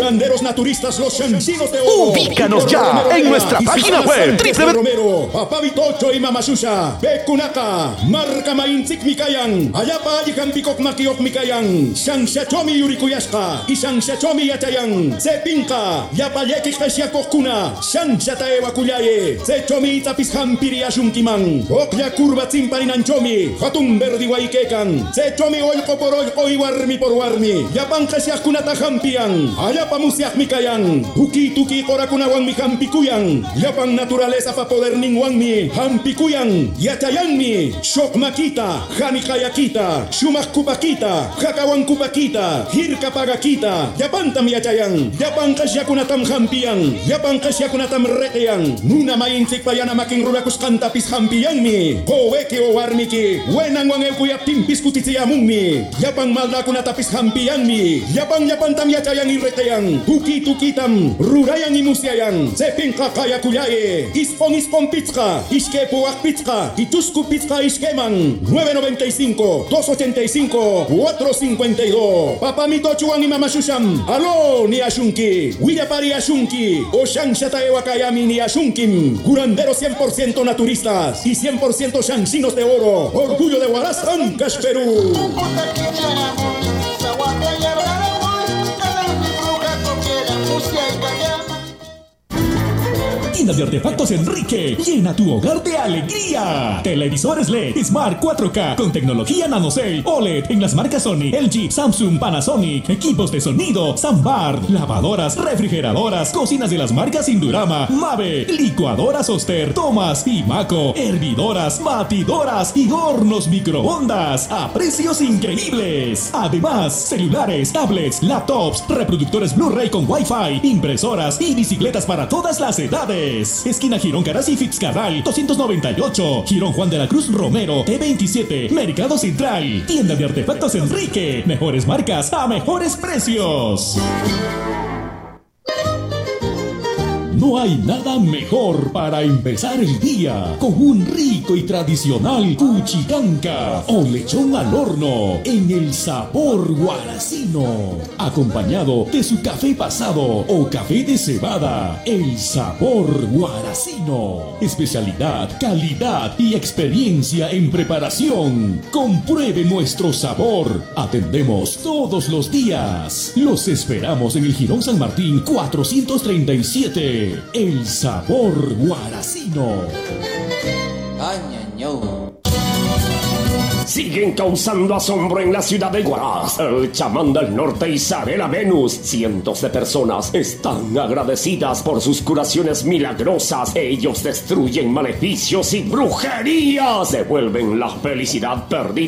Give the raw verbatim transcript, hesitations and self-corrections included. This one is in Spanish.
Curanderos naturistas Los Chanchinos de Oro. Ubícanos ya en nuestra página web Triple Romero, Papá Vitocho y Mamashusha, Bekunaka, Marca Mainzik Mikayan, Ayapa Ayikan Pikok Makiok Mikayan, Shangshachomi Yurikuyashka, y Shangshachomi Yatayan, Sepinka, Yapayeki Kashiakokuna, Shanshataewa Kuyaye, Sechomi Tapisham Ashunkiman, Okya Kurva Zimparinanchomi, Hatun Verdi Waikekan, Sechomi Oiko por Oiko y Warmi por Warmi, Yapan Kashiakunata Hampian, Ayapa Musiak Mikayan, Uki Tuki Korakunawan Mihampikuyan, Yapan Naturaleza pa poder Ningwanmi, Hampikuyan, Yatayanmi, Shok Makita, Hanikayakita, Shumak Kupakita, Hakawan Kupakita, Hirka Pagakita, Yapan Tam Yatayan, Yapan Kashiakunatam Hampian, Yapan Kashiakunatam Reteyan, Nuna Mainzik Payana Making Rurakus Kantapis Hampiyanmi, Howeki o Warmiki, Wenang Wangel Kuyaptim Piskutitiamumi, Yapang Maldakunatapis Hampiyanmi, Yapang Yapan Tam Yatayan Irreteyan, Tuki Tukitam, Rurayan Imusyayan, Sepinka Kaya Kuyaye, Ispon Ispon Pizka, Iskepuak Pizka, Itusku Pizka Iskeman, nueve noventa y cinco, dos ochenta y cinco, cuatro cincuenta y dos, Papamito Chuan y Mamashusham, Aló ni Ashunki, Willapari Ashunki, Oshan Shataewa Kayami ni Ashunkim, curanderos cien por ciento naturistas y cien por ciento chanchinos de oro, orgullo de Huaraz, Ancash, Perú. Tienda de Artefactos Enrique, llena tu hogar de alegría. Televisores L E D Smart cuatro K con tecnología NanoCell O L E D en las marcas Sony, L G, Samsung, Panasonic. Equipos de sonido Sambar, lavadoras, refrigeradoras, cocinas de las marcas Indurama, Mave, licuadoras Oster, Thomas y Maco, hervidoras, batidoras y hornos microondas a precios increíbles. Además, celulares, tablets, laptops, reproductores Blu-ray con Wi-Fi, impresoras y bicicletas para todas las edades. Esquina Girón Caras y Fitzcarral doscientos noventa y ocho, Girón Juan de la Cruz Romero T veintisiete, Mercado Central. Tienda de Artefactos Enrique, mejores marcas a mejores precios. No hay nada mejor para empezar el día con un rico y tradicional cuchicanca o lechón al horno en el sabor guaracino, acompañado de su café pasado o café de cebada. El sabor guaracino, especialidad, calidad y experiencia en preparación. Compruebe nuestro sabor. Atendemos todos los días. Los esperamos en el Girón San Martín cuatrocientos treinta y siete. El sabor guaracino. Añaño. Siguen causando asombro en la ciudad de Huaraz. El chamán del norte Isabela Venus. Cientos de personas están agradecidas por sus curaciones milagrosas. Ellos destruyen maleficios y brujerías. Devuelven la felicidad perdida